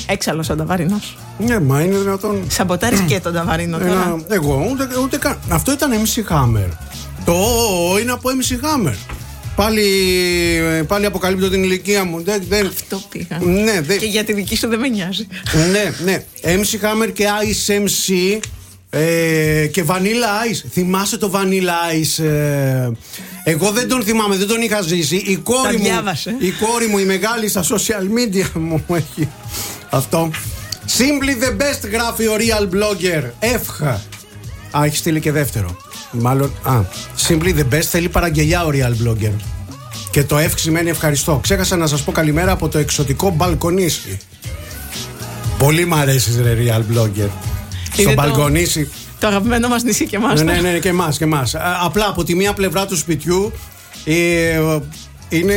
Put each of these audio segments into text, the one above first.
Έξαλλος ο Νταβαρίνος. Ναι, μα είναι δυνατόν. Σαμποτάρεις και τον Νταβαρίνο τώρα. Εγώ ούτε καν. Αυτό ήταν MC Hammer. Το είναι από MC Hammer. Πάλι αποκαλύπτω την ηλικία μου. Αυτό πήγα. Ναι, και για τη δική σου δεν με νοιάζει. Ναι. MC Hammer και Ice MC και Vanilla Ice. Θυμάσαι το Vanilla Ice? Εγώ δεν τον θυμάμαι, δεν τον είχα ζήσει. Η κόρη μου, η μεγάλη στα social media μου έχει αυτό. Simply the best, γράφει ο real blogger. Εύχα. Έχει στείλει και δεύτερο. Μάλλον, Simply the best θέλει παραγγελιά ο real blogger. Και το εύχ σημαίνει ευχαριστώ. Ξέχασα να σας πω καλημέρα από το εξωτικό Μπαλκονίσι. Πολύ μ' αρέσει ρε real blogger. Στο Μπαλκονίσι. Το αγαπημένο μας νησί και εμάς. Ναι, και εμάς. Απλά από τη μία πλευρά του σπιτιού είναι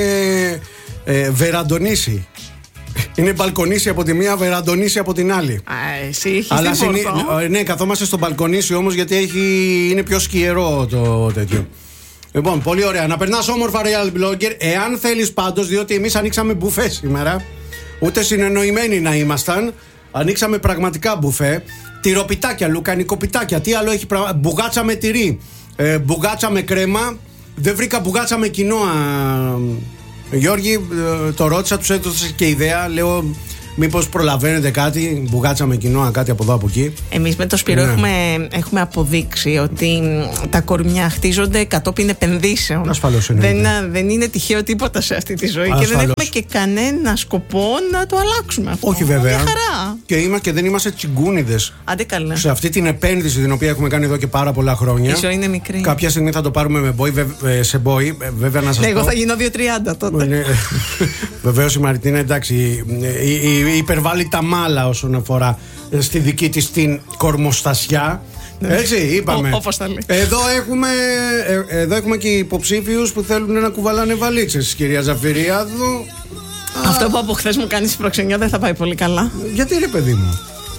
βεραντονίσι. Είναι Μπαλκονίσι από τη μία, βεραντονίσι από την άλλη. Εσύ έχεις ναι, καθόμαστε στο Μπαλκονίσι όμως γιατί είναι πιο σκιερό το τέτοιο. Λοιπόν, πολύ ωραία. Να περνάς όμορφα real blogger. Εάν θέλεις πάντως, διότι εμείς ανοίξαμε μπουφέ σήμερα. Ούτε συνεννοημένοι να ήμασταν. Ανοίξαμε πραγματικά μπουφέ. Τυροπιτάκια, λουκανικοπιτάκια. Τι άλλο έχει? Μπουγάτσα με τυρί. Μπουγάτσα με κρέμα. Δεν βρήκα μπουγάτσα με κοινόα. Γιώργη, το ρώτησα, τους έδωσε και ιδέα. Λέω, μήπως προλαβαίνετε κάτι, μπουγάτσα με κοινόα, κάτι από εδώ από εκεί. Εμείς με το Σπύρο έχουμε αποδείξει ότι τα κορμιά χτίζονται κατόπιν επενδύσεων. Ασφαλώς είναι. Δεν είναι τυχαίο τίποτα σε αυτή τη ζωή. Ασφαλώς. Και δεν έχουμε και κανένα σκοπό να το αλλάξουμε αυτό. Όχι βέβαια. Μια χαρά. Και δεν είμαστε τσιγκούνιδες. Άντε καλά. Σε αυτή την επένδυση την οποία έχουμε κάνει εδώ και πάρα πολλά χρόνια. Η ζωή είναι μικρή. Κάποια στιγμή θα το πάρουμε σε boy. Βέβαια να σας πω. Εγώ θα γίνω 2.30 τότε. Βεβαίως η Μαριτίνα, εντάξει, υπερβάλλει τα μάλα όσον αφορά στη δική της την κορμοστασιά. Έτσι είπαμε. Όπως θα λέει. Εδώ έχουμε και υποψήφιους που θέλουν να κουβαλάνε βαλίτσες, κυρία Ζαφυριάδου. Αυτό που από χθες μου κάνεις προξενιά δεν θα πάει πολύ καλά. Γιατί ρε παιδί μου?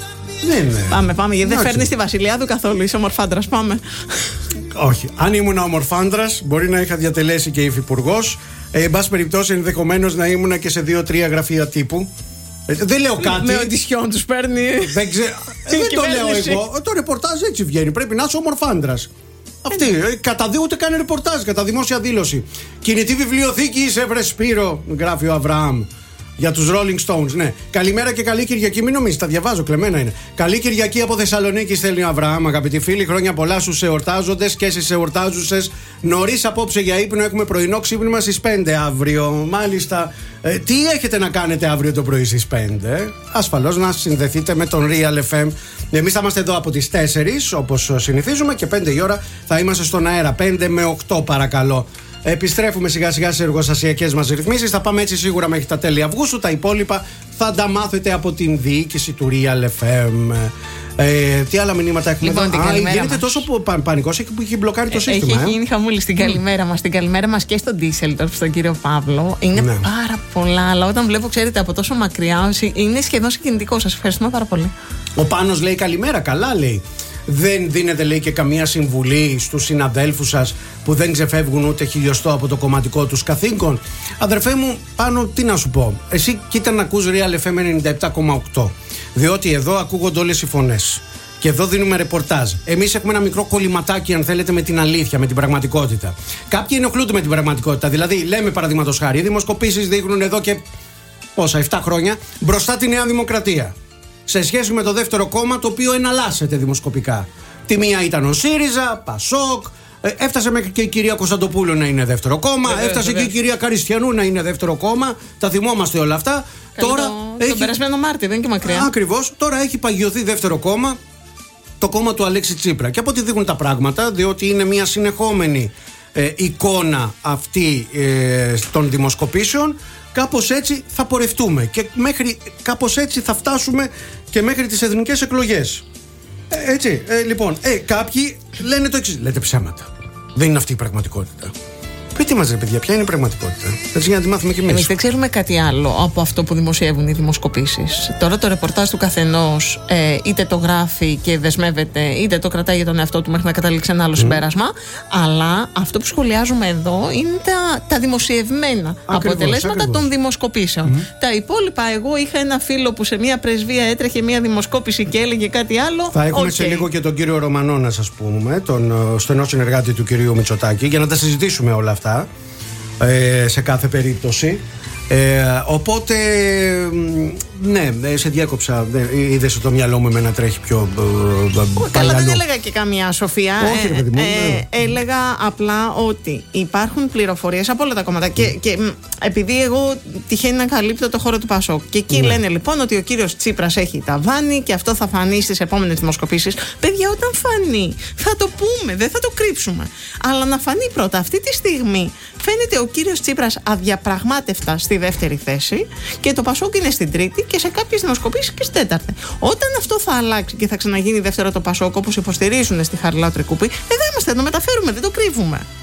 Πάμε, γιατί δεν φέρνεις τη Βασιλιάδου καθόλου. Είσαι ομορφάντρας, πάμε. Όχι. Αν ήμουν ομορφάντρας, μπορεί να είχα διατελέσει και υφυπουργός. Εν πάση περιπτώσει, ενδεχομένως να ήμουν και σε 2-3 γραφεία τύπου. Δεν λέω κάτι. Με οντισιόν τους παίρνει. Δεν το λέω εγώ. Το ρεπορτάζ έτσι βγαίνει. Πρέπει να είσαι ομορφάντρας. Αυτή. Ούτε καν ρεπορτάζ, κατά δημόσια δήλωση. Κινητή βιβλιοθήκη είσαι, βρε Σπύρο, γράφει ο Αβραάμ. Για τους Rolling Stones, ναι. Καλημέρα και καλή Κυριακή. Μην νομίζεις, τα διαβάζω, κλεμμένα είναι. Καλή Κυριακή από Θεσσαλονίκη, στέλνει ο Αβραάμ. Αγαπητοί φίλοι, χρόνια πολλά στους εορτάζοντες και στις εορτάζουσες. Νωρίς απόψε για ύπνο, έχουμε πρωινό ξύπνημα στις 5 αύριο. Μάλιστα. Τι έχετε να κάνετε αύριο το πρωί στις 5? Ασφαλώς να συνδεθείτε με τον Real FM. Εμείς θα είμαστε εδώ από τις 4 όπως συνηθίζουμε και 5 η ώρα θα είμαστε στον αέρα. 5 με 8 παρακαλώ. Επιστρέφουμε σιγά σιγά στις εργοστασιακές μας ρυθμίσεις. Θα πάμε έτσι σίγουρα μέχρι τα τέλη Αυγούστου. Τα υπόλοιπα θα τα μάθετε από την διοίκηση του Real FM. Τι άλλα μηνύματα έχουμε? Λοιπόν, γίνεται τόσο πανικός που έχει μπλοκάρει το σύστημα. Έχει γίνει χαμούλη στην καλημέρα μας. Στην καλημέρα μας και στον Ντίσσελντορφ, στον κύριο Παύλο. Είναι πάρα πολλά, αλλά όταν βλέπω, ξέρετε, από τόσο μακριά, είναι σχεδόν συγκινητικό. Σας ευχαριστούμε πάρα πολύ. Ο Πάνος λέει καλημέρα, καλά λέει. Δεν δίνετε, λέει, και καμία συμβουλή στους συναδέλφους σας που δεν ξεφεύγουν ούτε χιλιοστό από το κομματικό τους καθήκον? Αδερφέ μου, Πάνο, τι να σου πω. Εσύ κοίτα να ακούς Real FM 97,8. Διότι εδώ ακούγονται όλες οι φωνές. Και εδώ δίνουμε ρεπορτάζ. Εμείς έχουμε ένα μικρό κολληματάκι, αν θέλετε, με την αλήθεια, με την πραγματικότητα. Κάποιοι ενοχλούνται με την πραγματικότητα. Δηλαδή, λέμε παραδείγματος χάρη, οι δημοσκοπήσεις δείχνουν εδώ και 7 χρόνια μπροστά τη Νέα Δημοκρατία. Σε σχέση με το δεύτερο κόμμα, το οποίο εναλλάσσεται δημοσκοπικά. Τη μία ήταν ο ΣΥΡΙΖΑ, ΠΑΣΟΚ, έφτασε μέχρι και η κυρία Κωνσταντοπούλου να είναι δεύτερο κόμμα, έφτασε και η κυρία Καριστιανού να είναι δεύτερο κόμμα. Τα θυμόμαστε όλα αυτά. Τώρα τον περασμένο Μάρτιο, δεν είναι και μακριά. Ακριβώς, τώρα έχει παγιωθεί δεύτερο κόμμα, το κόμμα του Αλέξη Τσίπρα. Και από ό,τι δείχνουν τα πράγματα, διότι είναι μια συνεχόμενη εικόνα αυτή των δημοσκοπήσεων, κάπως έτσι θα πορευτούμε και κάπως έτσι θα φτάσουμε και μέχρι τις εθνικές εκλογές. Έτσι, λοιπόν, κάποιοι λένε το εξής. Λέτε ψέματα. Δεν είναι αυτή η πραγματικότητα. Πείτε μας, ρε παιδιά, ποια είναι η πραγματικότητα. Έτσι για να τη μάθουμε κι εμείς. Εμείς δεν ξέρουμε κάτι άλλο από αυτό που δημοσιεύουν οι δημοσκοπήσεις. Τώρα το ρεπορτάζ του καθενός είτε το γράφει και δεσμεύεται, είτε το κρατάει για τον εαυτό του μέχρι να καταλήξει ένα άλλο συμπέρασμα. Αλλά αυτό που σχολιάζουμε εδώ είναι τα δημοσιευμένα αποτελέσματα των δημοσκοπήσεων. Τα υπόλοιπα, εγώ είχα ένα φίλο που σε μια πρεσβεία έτρεχε μια δημοσκόπηση και έλεγε κάτι άλλο. Θα έχουμε σε λίγο και τον κύριο Ρωμανώνα, σας πούμε, τον στενό συνεργάτη του κυρίου Μητσοτάκη, για να τα συζητήσουμε όλα αυτά σε κάθε περίπτωση. Οπότε, ναι, σε διάκοψα. Είδες ότι το μυαλό μου εμένα τρέχει πιο καλά, δεν έλεγα και καμία σοφία. Όχι, ρε παιδί μου, έλεγα απλά ότι υπάρχουν πληροφορίες από όλα τα κόμματα. Και επειδή εγώ τυχαίνει να καλύπτω το χώρο του ΠΑΣΟΚ. Και εκεί λένε λοιπόν ότι ο κύριος Τσίπρας έχει ταβάνι και αυτό θα φανεί στις επόμενες δημοσκοπήσεις. Παιδιά, όταν φανεί, θα το πούμε, δεν θα το κρύψουμε. Αλλά να φανεί πρώτα. Αυτή τη στιγμή φαίνεται ο κύριος Τσίπρας αδιαπραγμάτευτα στη δεύτερη θέση και το ΠΑΣΟΚ είναι στην τρίτη και σε κάποιες δημοσκοπήσεις και στην τέταρτη. Όταν αυτό θα αλλάξει και θα ξαναγίνει δεύτερο το ΠΑΣΟΚ, όπως υποστηρίζουν στη Χαριλάου Τρικούπη, εδώ είμαστε, το μεταφέρουμε, δεν το κρύβουμε.